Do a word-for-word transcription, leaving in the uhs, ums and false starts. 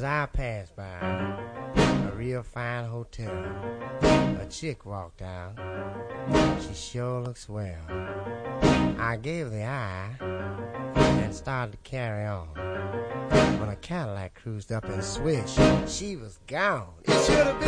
As I passed by a real fine hotel, a chick walked out. She sure looks swell. I gave the eye and started to carry on. When a Cadillac cruised up and swished, she was gone. It should have been